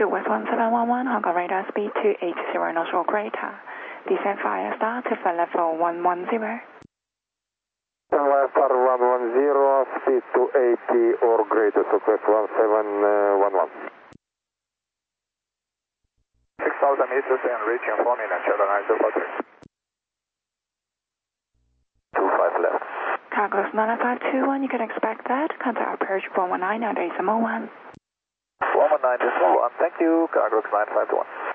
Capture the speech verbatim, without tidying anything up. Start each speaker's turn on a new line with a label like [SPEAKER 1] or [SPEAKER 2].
[SPEAKER 1] to West one seven one one, Hong Kong radar speed two eight zero knots or greater. Descend via star to flight level one one zero.
[SPEAKER 2] Star one one zero, speed two eighty or greater, southwest one seven one one.
[SPEAKER 3] six thousand meters and reaching forming and channel nine two four three. two five left.
[SPEAKER 1] Cargos nine five two one, you can expect that. Contact approach one one nine at decimal one.
[SPEAKER 3] one one nine decimal one, thank you, Cargos nine five two one.